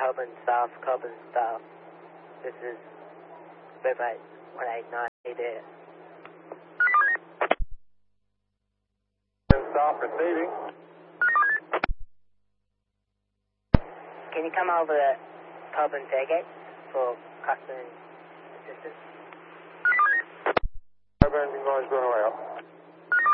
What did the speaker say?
Coburn South, Coburn South. This is River 189. Hey there. South receiving. Can you come over to Coburn Fairgate for customer assistance?